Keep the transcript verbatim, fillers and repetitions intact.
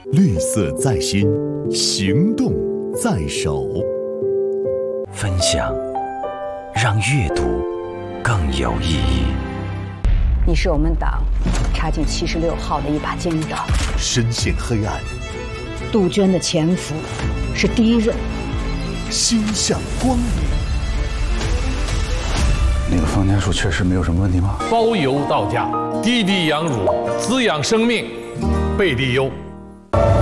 绿色在心，行动在手。 分享，让阅读更有意义。 你是我们党插进七十六号的一把尖刀。 深陷黑暗， 杜鹃的潜伏是第一任。 心向光明。 那个方家树确实没有什么问题吗？ 包邮到家，滴滴羊乳，滋养生命，贝蒂优。